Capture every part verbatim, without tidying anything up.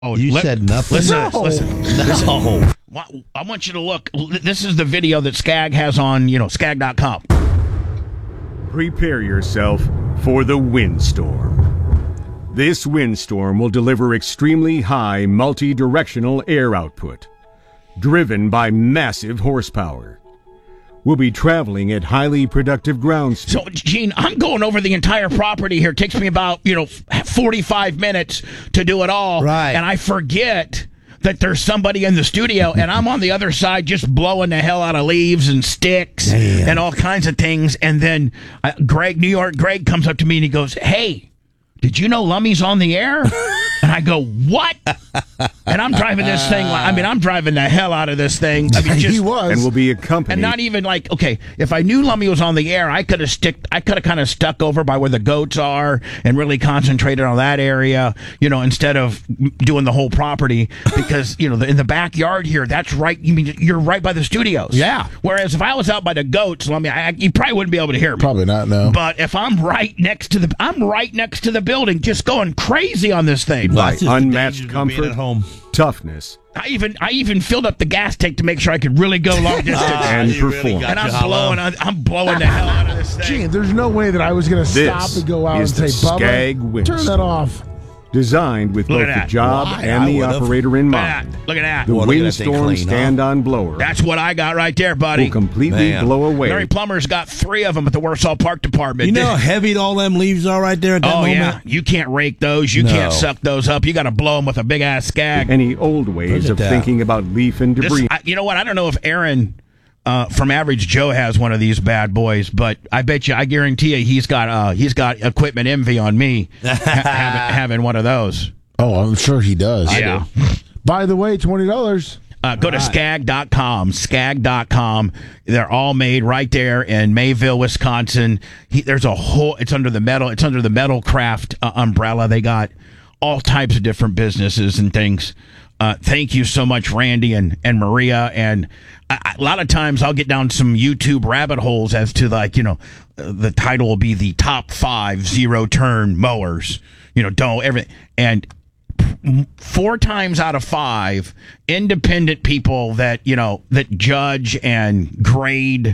Oh, you let, said nothing? Listen, No. listen. No. listen. I want you to look. This is the video that Skag has on, you know, skag dot com. Prepare yourself for the windstorm. This windstorm will deliver extremely high multi-directional air output, driven by massive horsepower. We'll be traveling at highly productive ground speed. So, Gene, I'm going over the entire property here. It takes me about, you know, forty-five minutes to do it all. Right. And I forget that there's somebody in the studio, and I'm on the other side just blowing the hell out of leaves and sticks Damn. and all kinds of things. And then uh, Greg, New York Greg, comes up to me and he goes, "Hey, did you know Lummy's on the air?" And I go, "What?" And I'm driving this thing. I mean, I'm driving the hell out of this thing. I mean, just, he was. And will be accompanied. and not even like, okay, if I knew Lummy was on the air, I could have stick. I could have kind of stuck over by where the goats are and really concentrated on that area, you know, instead of doing the whole property, because you know, the, in the backyard here, that's right. You mean you're right by the studios? Yeah. Whereas if I was out by the goats, Lummy, I, you probably wouldn't be able to hear me. Probably not, no. But if I'm right next to the, I'm right next to the building, just going crazy on this thing. By That's just the unmatched dangers of being comfort, at home. toughness, I even, I even filled up the gas tank to make sure I could really go long distance. and you really perform. got And I'm Hello. blowing, I'm blowing the hell out of this thing. Gee, there's no way that I was going to This stop and go out is and the say, Skag Bubba, Windstorm. turn that off. Designed with Look both at the that. job Why? and I the would've. operator in Look at mind. that. Look at that. The Well, look at that thing windstorm clean, huh? stand-on blower That's what I got right there, buddy. will completely Man. blow away. Larry Plummer's got three of them at the Warsaw Park Department. You know how heavy all them leaves are right there at that Oh, moment? yeah. You can't rake those. You No. can't suck those up. You got to blow them with a big-ass Skag. Any old ways Look at of that. thinking about leaf and This, debris. I, you know what? I don't know if Aaron uh, from Average Joe has one of these bad boys, but I bet you, I guarantee you, he's got uh, he's got equipment envy on me ha- having, having one of those. Oh, I'm sure he does. Yeah. By the way, twenty dollars. Uh, go to skag dot com, skag dot com. They're all made right there in Mayville, Wisconsin. He, there's a whole, it's under the metal, it's under the Metal Craft uh, umbrella. They got all types of different businesses and things. Uh, thank you so much, Randy and, and Maria. And I, I- a lot of times I'll get down some YouTube rabbit holes as to, like, you know, uh, the title will be the top five zero turn mowers, you know, don't everything. And four times out of five, independent people that, you know, that judge and grade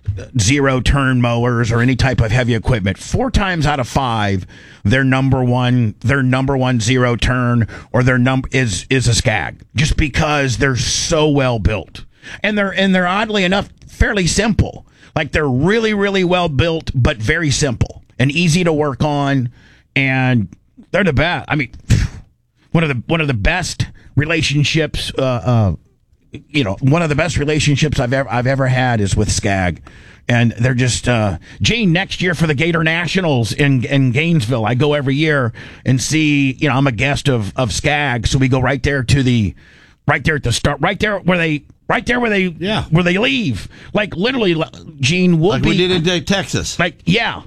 zero turn mowers or any type of heavy equipment, four times out of five, their number one, their number one zero turn or their number is, is a Skag, just because they're so well built. And they're, and they're oddly enough, fairly simple. Like, they're really, really well built, but very simple and easy to work on. And they're the best. I mean, one of the, one of the best relationships, uh, uh, you know, one of the best relationships I've ever I've ever had is with Skag, and they're just uh, Gene. Next year for the Gator Nationals in in Gainesville, I go every year and see. You know, I'm a guest of of Skag, so we go right there to the, right there at the start, right there where they, right there where they, Yeah. where they leave. Like, literally, Gene, we'll Like be we did in uh, Texas. like, yeah.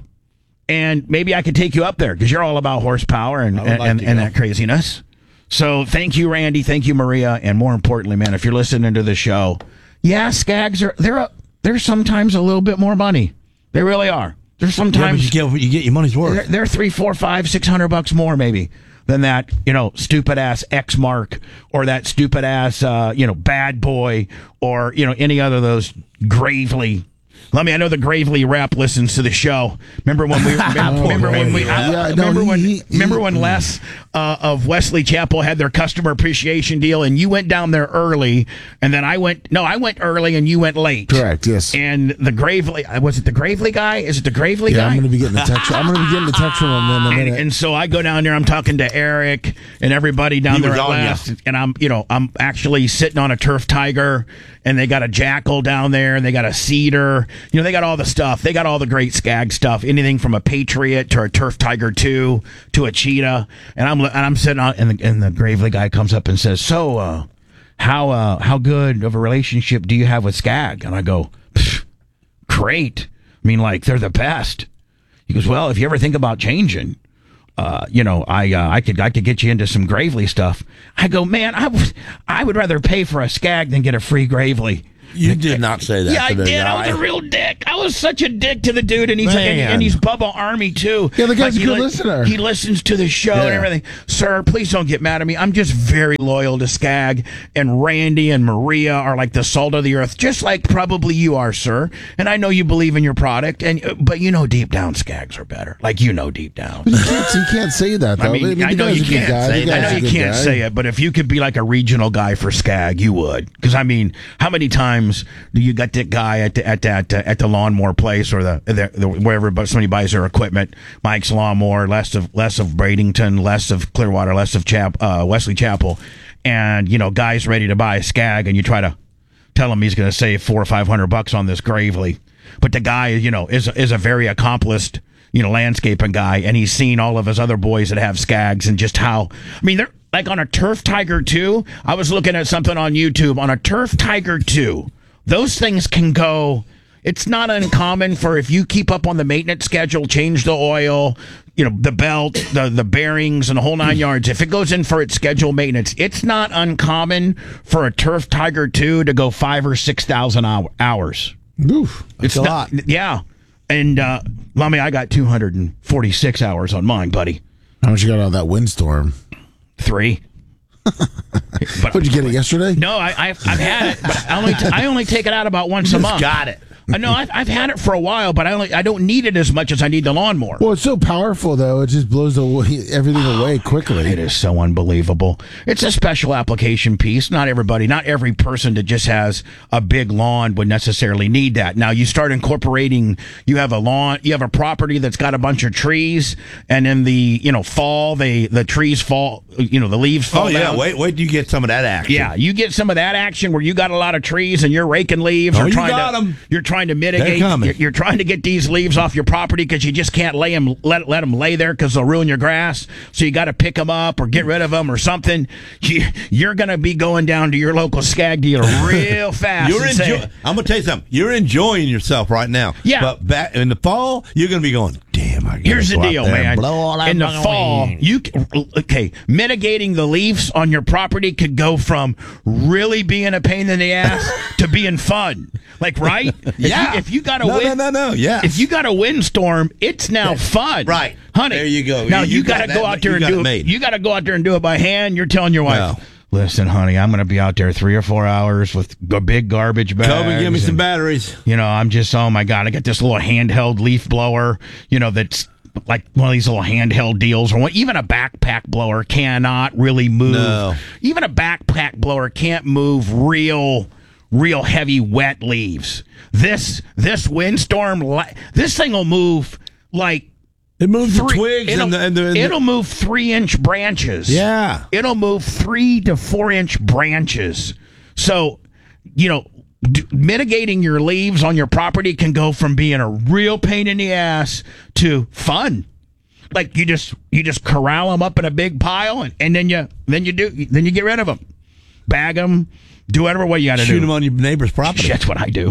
And maybe I could take you up there because you're all about horsepower and I would and, like and, to and go. that craziness. So thank you, Randy. Thank you, Maria. And more importantly, man, if you're listening to the show, yeah, Skags are they're a, they're sometimes a little bit more money. They really are. They're Yeah, but sometimes you get, you get your money's worth. they're, they're three, four, five, six hundred bucks more maybe than that, you know, stupid ass X Mark or that stupid ass uh, you know, Bad Boy or, you know, any other of those Gravely. Let me. I know the Gravely rep listens to the show. Remember when we? Remember, remember when we? I, Yeah, no, remember he- when? he- remember he- when Les uh, of Wesley Chapel had their customer appreciation deal, and you went down there early, and then I went. No, I went early, and you went late. Correct, yes. And the Gravely, was it the Gravely guy? Is it the Gravely Yeah, guy? I'm going to be getting a text. I'm going to be getting a text from him in a And, minute. and so I go down there. I'm talking to Eric and everybody down He there was at on ya. last, and I'm, you know, I'm actually sitting on a turf tiger, and they got a jackal down there, and they got a cedar. You know, they got all the stuff. They got all the great Skag stuff. Anything from a Patriot to a Turf Tiger two to a Cheetah. And I'm and I'm sitting on, and the, and the Gravely guy comes up and says, "So, uh, how uh, how good of a relationship do you have with Skag?" And I go, "Pfft, great. I mean, like, they're the best." He goes, "Well, if you ever think about changing, uh, you know, I uh, I could I could get you into some Gravely stuff." I go, "Man, I would I would rather pay for a Skag than get a free Gravely." You did not say that. Yeah, to I the did. guy. I was a real dick. I was such a dick to the dude, and he's and, Man. and he's Bubba Army too. Yeah, the guy's Like, a good he li- listener. He listens to the show and Yeah. everything. Sir, please don't get mad at me. I'm just very loyal to Skag, and Randy and Maria are like the salt of the earth, just like probably you are, sir. And I know you believe in your product, and but you know deep down Skags are better. Like you know deep down. But you can't, you can't say that, though. I mean, the I know guy's you a good can't guy. say The that. I guy's know a you good can't guy. say it, but if you could be like a regional guy for Skag, you would. Because I mean, how many times do you got that guy at the, at that uh, at the lawnmower place or the, the, the wherever but somebody buys their equipment? Mike's Lawnmower, less of less of Bradenton, less of Clearwater, less of Chap uh, Wesley Chapel, and you know, guys ready to buy a Skag, and you try to tell him he's going to save four or five hundred bucks on this Gravely, but the guy, you know, is is a very accomplished, you know, landscaping guy, and he's seen all of his other boys that have Skags and just how, I mean, they're like on a Turf Tiger two. I was looking at something on YouTube on a Turf Tiger two. Those things can go. It's not uncommon for if you keep up on the maintenance schedule, change the oil, you know, the belt, the the bearings, and the whole nine yards. If it goes in for its scheduled maintenance, it's not uncommon for a Turf Tiger two to go five or six thousand hours. Oof. It's a not, lot. Yeah. And, uh, Lummy, I got two hundred forty-six hours on mine, buddy. How much you got on that windstorm? Three. But What'd you get it yesterday? No, I, I've, I've had it, but I only, t- I only take it out about once a month. Got it. I know I've, I've had it for a while, but I only I don't need it as much as I need the lawnmower. Well, it's so powerful, though. It just blows away, everything away quickly. It is so unbelievable. It's a special application piece. Not everybody, not every person that just has a big lawn would necessarily need that. Now you start incorporating, you have a lawn, you have a property that's got a bunch of trees, and in the, you know, fall, they, the trees fall, you know, the leaves fall Oh yeah, down. wait, wait till you get some of that action. Yeah, you get some of that action where you got a lot of trees and you're raking leaves. Oh, or you trying got to, 'em. You're trying to mitigate. They're coming. You're, you're trying to get these leaves off your property because you just can't lay them, let let them lay there because they'll ruin your grass. So you got to pick them up or get rid of them or something. You, you're going to be going down to your local Skag dealer real fast. You're and enjoy- saying, I'm gonna tell you something. You're enjoying yourself right now. Yeah. But back in the fall, you're gonna be going, damn, I gotta Here's the go out deal, there and man. blow all that In the fucking fall, wind. you c- okay? Mitigating the leaves on your property could go from really being a pain in the ass to being fun. Like, right? If Yeah. You, if you got a No, wind, no, no, no, yeah. If you got a windstorm, it's now fun. Right. honey. There you go. Now You- you, you got to got go that- out there you and got do it it. made. You got to go out there and do it by hand. You're telling your wife. No. Listen, honey, I'm going to be out there three or four hours with a big garbage bags. Come and give me some and- batteries. You know, I'm just, oh my God, I got this little handheld leaf blower, you know, that's like one of these little handheld deals. Or what, even a backpack blower cannot really move. No. Even a backpack blower can't move real, real heavy wet leaves. This, this windstorm, li- this thing will move like It moves the three, twigs it'll, and the, and the, and the it'll move three inch branches. yeah. It'll move three to four inch branches. So, you know, d- mitigating your leaves on your property can go from being a real pain in the ass to fun. Like you just you just corral them up in a big pile, and, and then you then you do then you get rid of them, bag them, do whatever way you got to do. Shoot them on your neighbor's property. That's what I do.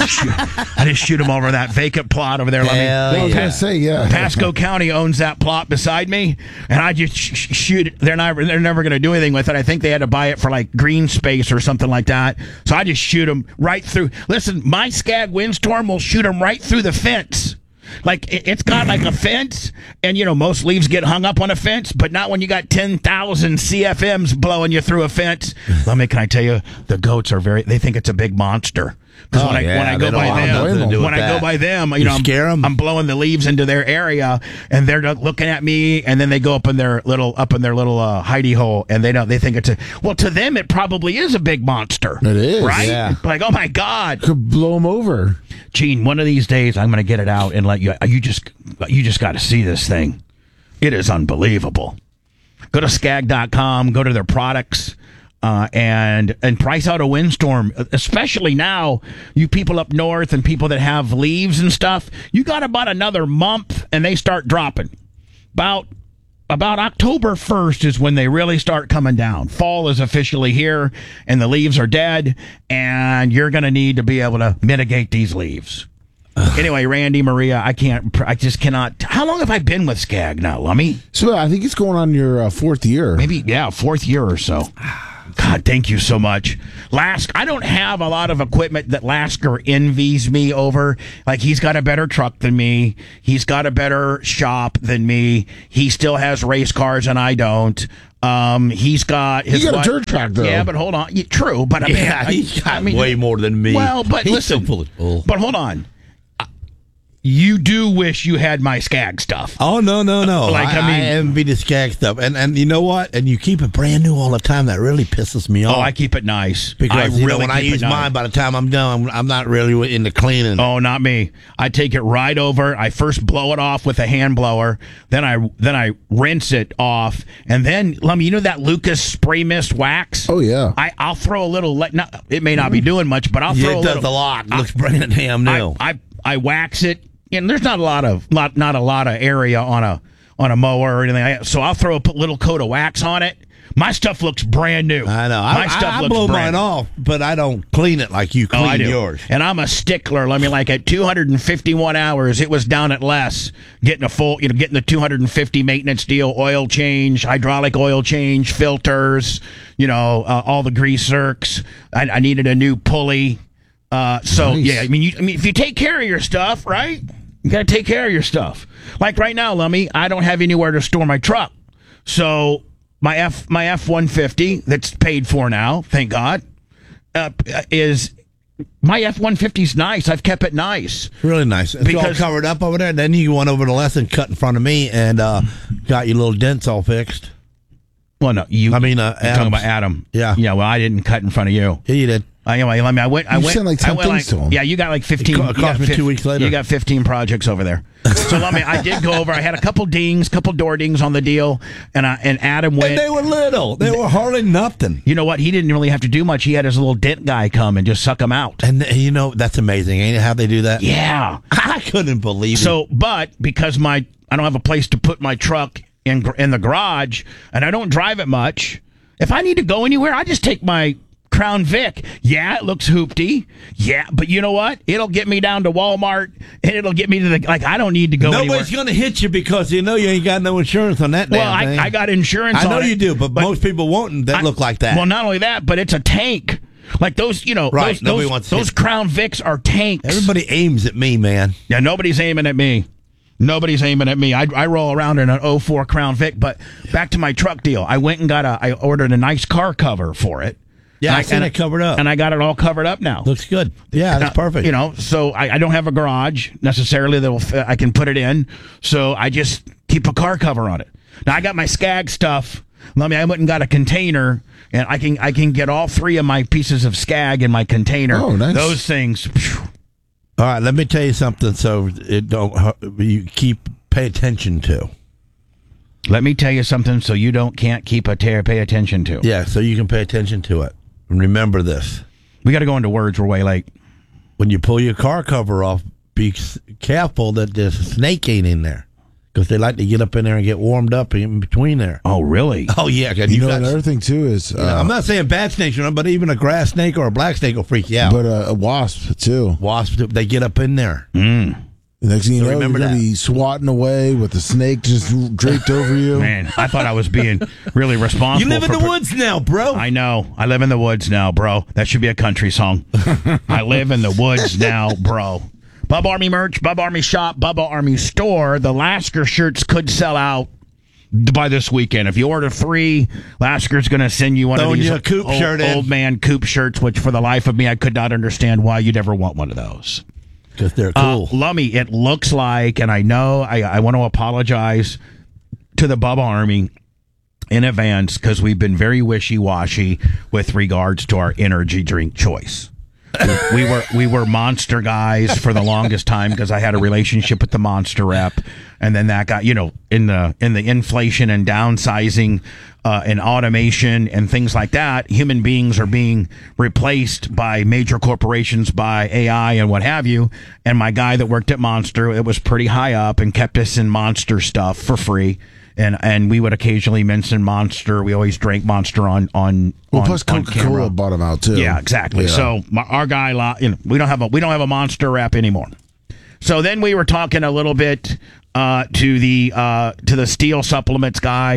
I just shoot them over that vacant plot over there. Let me- Hell I was yeah. going to say, yeah. Pasco County owns that plot beside me, and I just sh- sh- shoot it. They're not. They're never going to do anything with it. I think they had to buy it for like green space or something like that. So I just shoot them right through. Listen, my Skag windstorm will shoot them right through the fence. Like it- it's got like a fence, and you know most leaves get hung up on a fence, but not when you got ten thousand C F Ms blowing you through a fence. Let me, can I tell you, the goats are very. They think it's a big monster. Because Oh, when I yeah, when I they go don't by want them, nothing to do with when I go that. by them, you, You know, I'm, scare 'em? I'm blowing the leaves into their area, and they're looking at me, and then they go up in their little up in their little uh, hidey hole, and they don't. They think it's a well. To them, it probably is a big monster. It is, right? yeah. Like, oh my God, Could blow them over. Gene. One of these days, I'm going to get it out and let you. You just you just got to see this thing. It is unbelievable. Go to skag dot com. Go to their products. Uh, and and price out a windstorm, especially now, you people up north and people that have leaves and stuff, you got about another month and they start dropping. About about October first is when they really start coming down. Fall is officially here and the leaves are dead, and you're going to need to be able to mitigate these leaves. Anyway, Randy, Maria, I can't, I just cannot. How long have I been with Skag now, Lummy? So I think it's going on your uh, fourth year. Maybe, yeah, fourth year or so. God, thank you so much. Lask, I don't have a lot of equipment that Lasker envies me over. Like, he's got a better truck than me. He's got a better shop than me. He still has race cars and I don't. Um, he's got his You got wife- a dirt track, though. Yeah, but hold on. Yeah, true, but I mean, Yeah, I, he's got I mean, way more than me. Well, but he's listen, so full of bull. but hold on. You do wish you had my Skag stuff. Oh no no no! Like, I, I mean- I envy the Skag stuff, and and you know what? And you keep it brand new all the time. That really pisses me off. Oh, I keep it nice. because I you really know when I keep it use nice. mine, by the time I'm done, I'm, I'm not really into cleaning. Oh, not me. I take it right over. I first blow it off with a hand blower, then I then I rinse it off, and then let me. You know that Lucas spray mist wax? Oh, yeah. I I'll throw a little. Let not, it may not be doing much, but I'll Yeah, throw it a does little. a lot. I- Looks brand damn new. I, I I wax it, and there's not a lot of not not a lot of area on a on a mower or anything. I, so I'll throw a p- little coat of wax on it. My stuff looks brand new. I know. My I, stuff I, I looks blow brand mine off, but I don't clean it like you Oh, clean I do. yours. And I'm a stickler. I mean, like at two hundred fifty-one hours, it was down at less. Getting a full, you know, getting the two hundred fifty maintenance deal, oil change, hydraulic oil change, filters, you know, uh, all the grease zerks. I, I needed a new pulley. Uh, so Nice. yeah, I mean, you, I mean, if you take care of your stuff, right? You got to take care of your stuff. Like right now, Lummy, I don't have anywhere to store my truck, so my F my F one fifty that's paid for now, thank God, uh, is. My F one fifty's nice. I've kept it nice. Really nice. It's Because- all covered up over there. Then you went over the lesson, cut in front of me, and uh, got your little dents all fixed. Well, no, you. I mean, uh, you're talking Adam's. about Adam. Yeah. Yeah. Well, I didn't cut in front of you. Yeah, you did. Anyway, let me. I went. I You went. sent like ten I went things to him. Yeah, you got like fifteen. It co- you cost got me fif- two weeks later. You got fifteen projects over there. So let me. I did go over. I had a couple dings, couple door dings on the deal, and I, and Adam went. And they were little. They were hardly nothing. You know what? He didn't really have to do much. He had his little dent guy come and just suck them out. And uh, you know that's amazing, ain't it? How they do that? Yeah. I couldn't believe it. So, but because my I don't have a place to put my truck in gr- in the garage, and I don't drive it much. If I need to go anywhere, I just take my Crown Vic. Yeah, it looks hoopty. Yeah, but you know what? It'll get me down to Walmart, and it'll get me to the like. I don't need to go Nobody's anywhere. going to hit you because you know you ain't got no insurance on that damn Well, thing. I, I got insurance. I know on it, you do, but, most people won't that I- look like that. Well, not only that, but it's a tank. Like those, you know, Right, those, nobody those, wants to those hit- Crown Vics are tanks. Everybody aims at me, man. Yeah, nobody's aiming at me. Nobody's aiming at me. I, I roll around in an oh four Crown Vic, but back to my truck deal. I went and got a, I ordered a nice car cover for it. Yeah, And I seen and it covered up. And I got it all covered up now. Looks good. Yeah, that's Uh, perfect. You know, so I, I don't have a garage necessarily that will fit, I can put it in. So I just keep a car cover on it. Now I got my Skag stuff. Let me. I went and got a container, and I can I can get all three of my pieces of Skag in my container. Oh, nice. Those things. Phew. All right, let me tell you something. So it don't you keep pay attention to. Let me tell you something, so you don't can't keep a tear pay attention to. Yeah, so you can pay attention to it. And remember this: We got to go into words. We're way late. when you pull your car cover off, be s- careful that there's a snake ain't in there, because they like to get up in there and get warmed up in between there. Oh, really? Oh yeah, 'cause You you know, got- another thing too is, uh, you know, I'm not saying bad snakes, you know, but even a grass snake or a black snake will freak you out. but uh, a wasp too. Wasps, they get up in there. The next thing you So know, you're remember gonna that. be swatting away with the snake just draped over you. Man, I thought I was being really responsible. You live in for the pro- woods now, bro. I know. I live in the woods now, bro. That should be a country song. I live in the woods now, bro. Bub Army merch, Bub Army shop, Bubba Army store. The Lasker shirts could sell out by this weekend. If you order three, Lasker's going to send you one Throwing of these you a Coop old, shirt in. old man Coop shirts, which for the life of me, I could not understand why you'd ever want one of those. Because they're Uh, cool. Lummy, it looks like, and I know I, I want to apologize to the Bubba Army in advance because we've been very wishy-washy with regards to our energy drink choice. we were we were Monster guys for the longest time because I had a relationship with the Monster rep, and then that got, you know, in the in the inflation and downsizing uh, and automation and things like that, human beings are being replaced by major corporations, by A I and what have you. And my guy that worked at Monster, it was pretty high up and kept us in Monster stuff for free. And and we would occasionally mention Monster. We always drank Monster on on Well, on, plus on Coca camera. Cola bought them out too. Yeah, exactly. Yeah. So my, our guy, lo- you know, we don't have a we don't have a Monster rep anymore. So then we were talking a little bit uh, to the uh, to the Steel Supplements guy.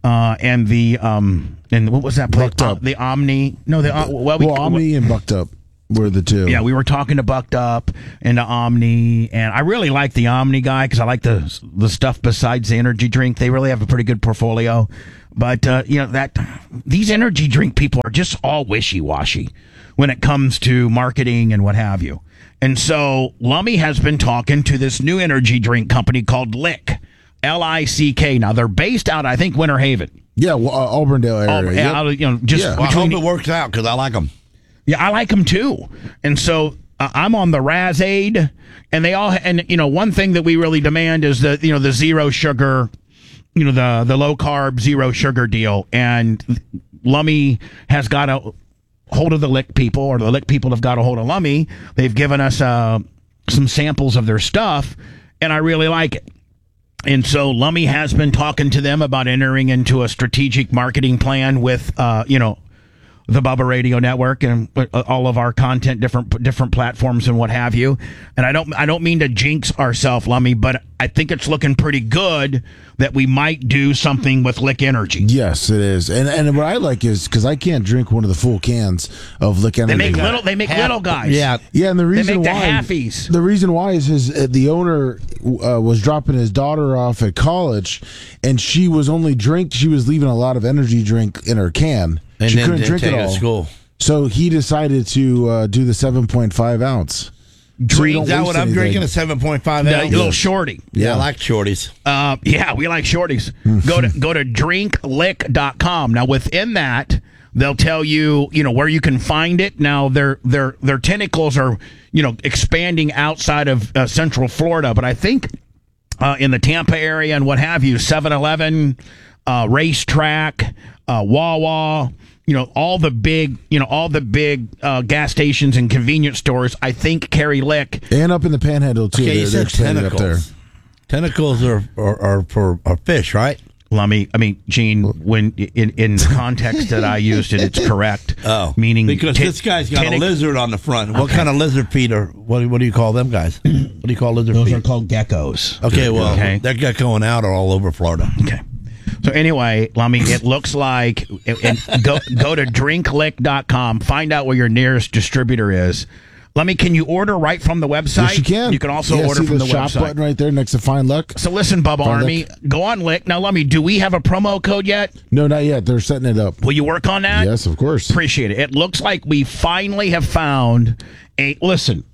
uh, and the um, and what was that place? Bucked Up. Uh, the Omni. No, the uh, well, we, Well, Omni and Bucked Up were the two. Yeah, we were talking to Bucked Up and to Omni, and I really like the Omni guy because I like the the stuff besides the energy drink. They really have a pretty good portfolio, but uh, you know that these energy drink people are just all wishy washy when it comes to marketing and what have you. And so Lummy has been talking to this new energy drink company called Lick, L I C K. Now they're based out, I think, Winter Haven. Yeah, well, uh, Auburndale area. Oh, Yep. out of, you know, just Yeah. Well, I between hope it works out because I like them. Yeah, I like them too. And so uh, I'm on the Razade, and they all, and you know, one thing that we really demand is the, you know, the zero sugar, you know, the the low carb, zero sugar deal. And Lummy has got a hold of the Lick people, or the Lick people have got a hold of Lummy. They've given us uh, some samples of their stuff, and I really like it. And so Lummy has been talking to them about entering into a strategic marketing plan with, uh, you know, the Bubba Radio Network and all of our content, different different platforms and what have you. And I don't I don't mean to jinx ourselves, Lummy, but I think it's looking pretty good that we might do something with Lick Energy. Yes, it is. And and what I like is because I can't drink one of the full cans of Lick Energy. They make little they make little guys. Yeah. Yeah, and the reason make the why halfies. the reason why is his uh, the owner uh, was dropping his daughter off at college, and she was only drink. She was leaving a lot of energy drink in her can. And she then, couldn't then drink take it it all. to school. So he decided to uh, do the seven point five ounce. So you don't Is that waste what I'm anything. drinking? A seven point five The ounce? little shorty. Yeah, Yeah. I like shorties. Uh, yeah, we like shorties. go to go to drink lick dot com. Now within that, they'll tell you, you know, where you can find it. Now their their their tentacles are, you know, expanding outside of uh, Central Florida, but I think uh, in the Tampa area and what have you, seven eleven, uh, Racetrack, uh, Wawa, you know, all the big, you know, all the big uh, gas stations and convenience stores, I think carry Lick. And up in the Panhandle too. Okay, you They're- they're said extended up there. tentacles. Tentacles are, are, are for are fish, right? Lummy, I mean, Gene, when in, in the context that I used it, it's correct. Oh, meaning because te- this guy's got tentac- a lizard on the front. What Okay. kind of lizard feet are? What, what do you call them guys? What do you call lizard Those feet? are called geckos. Okay, well, Okay. they're got going out all over Florida. Okay. So anyway, Lummy, it looks like and go go to drink lick dot com, find out where your nearest distributor is. Lummy, can you order right from the website? Yes, you can. You can also Yeah, order see from the, the, shop website. button right there next to Find Luck. So listen, Bubba Find Army, go on Lick. Now, Lummy, do we have a promo code yet? No, not yet. They're setting it up. Will you work on that? Yes, of course. Appreciate it. It looks like we finally have found a listen.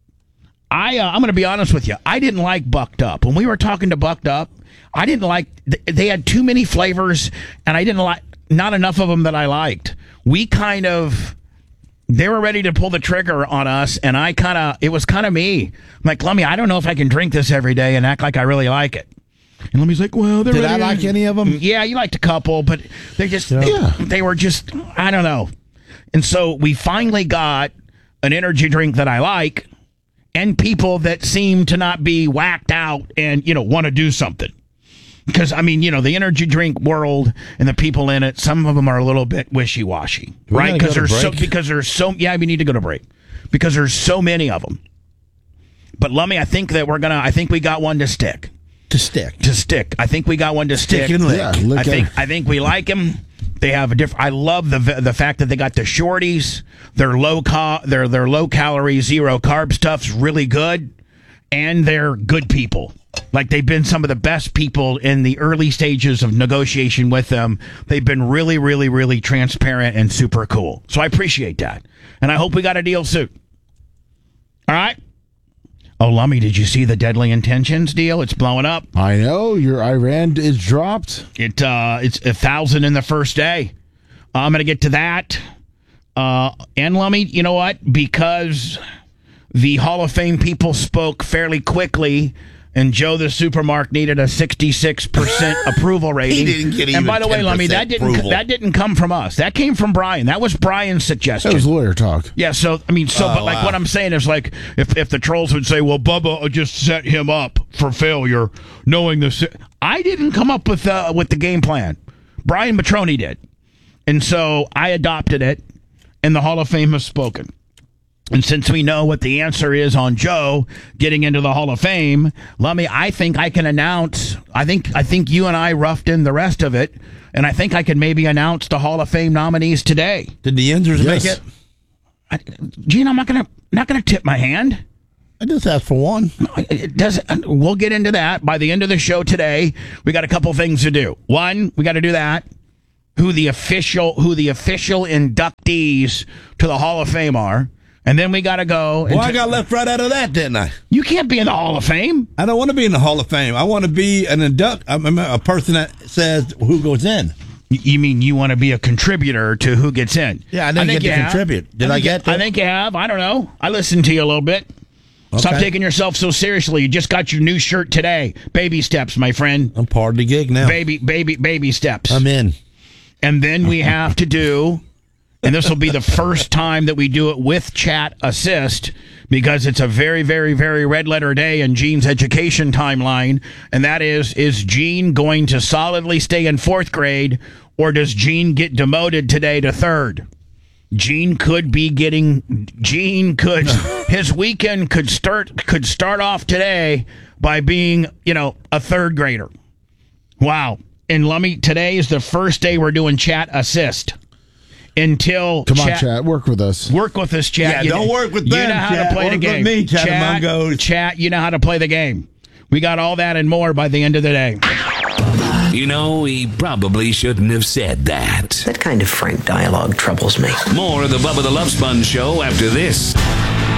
I uh, I'm going to be honest with you. I didn't like Bucked Up. When we were talking to Bucked Up, I didn't like th- they had too many flavors and I didn't like not enough of them that I liked. We kind of they were ready to pull the trigger on us and I kind of it was kind of me. I'm like, Lummy, I don't know if I can drink this every day and act like I really like it. And Lummy's like, well, they're Did I ready. like any of them? Yeah, you liked a couple, but they just Yeah. they, they were just I don't know. And so we finally got an energy drink that I like and people that seem to not be whacked out and, you know, want to do something. Because, I mean, you know, the energy drink world and the people in it, some of them are a little bit wishy-washy, we right? gotta Because go to there's so, break? because there's so, yeah, we need to go to break. Because there's so many of them. But, Lummy, I think that we're going to, I think we got one to stick. To stick. To stick. I think we got one to stick. Stick and lick. Yeah, lick I think it. I think we like them. They have a different. I love the the fact that they got the shorties. They're low co- They're they're low calorie, zero carb stuff's really good, and they're good people. Like they've been some of the best people in the early stages of negotiation with them. They've been really, really, really transparent and super cool. So I appreciate that, and I hope we got a deal soon. All right. Oh, Lummy, did you see the Deadly Intentions deal? It's blowing up. I know your Iran is dropped. It uh, it's a thousand in the first day. Uh, I'm gonna get to that. Uh, and Lummy, you know what? Because the Hall of Fame people spoke fairly quickly, and Joe the Supermark needed a sixty-six percent approval rating. didn't get And even by the way, Lummy, that ten percent didn't approval. that didn't come from us. That came from Brian. That was Brian's suggestion. That was lawyer talk. Yeah, so I mean, so Oh, but like wow. what I'm saying is like if if the trolls would say, well, Bubba just set him up for failure, knowing this, I didn't come up with uh, with the game plan. Brian Matroni did, and so I adopted it, and the Hall of Fame has spoken. And since we know what the answer is on Joe getting into the Hall of Fame, Lummy, I think I can announce. I think I think you and I roughed in the rest of it, and I think I could maybe announce the Hall of Fame nominees today. Did the Yinzers Yes. make it? I, Gene, I'm not gonna not gonna tip my hand. I just asked for one. It doesn't. We'll get into that by the end of the show today. We got a couple things to do. One, we got to do that. Who the official who the official inductees to the Hall of Fame are, and then we got to go. Well, into, I got left right out of that, didn't I? You can't be in the Hall of Fame. I don't want to be in the Hall of Fame. I want to be an induct, I mean, a person that says who goes in. You mean you want to be a contributor to who gets in? Yeah, I didn't think get you to have. contribute. Did I think get you- to? I think you have. I don't know. I listened to you a little bit. Stop Okay. taking yourself so seriously. You just got your new shirt today. Baby steps, my friend. I'm part of the gig now. Baby, baby, baby steps. I'm in. And then we have to do, and this will be the first time that we do it with Chat Assist, because it's a very, very, very red letter day in Gene's education timeline. And that is, is Gene going to solidly stay in fourth grade, or does Gene get demoted today to third? Gene could be getting, Gene could, his weekend could start, could start off today by being, you know, a third grader. Wow. And let me, today is the first day we're doing Chat Assist. Until Come on, chat, chat. Work with us. Work with us, Chat. Yeah, don't work with you them, know how Chat. to play Work the with game. me, Chat Chat, Amongos. Chat, you know how to play the game. We got all that and more by the end of the day. You know, he probably shouldn't have said that. That kind of frank dialogue troubles me. More of the Bubba the Love Sponge Show after this.